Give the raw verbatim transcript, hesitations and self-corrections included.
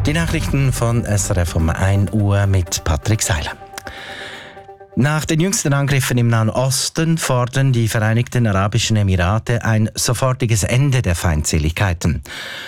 Die Nachrichten von S R F um ein Uhr mit Patrick Seiler. Nach den jüngsten Angriffen im Nahen Osten fordern die Vereinigten Arabischen Emirate ein sofortiges Ende der Feindseligkeiten.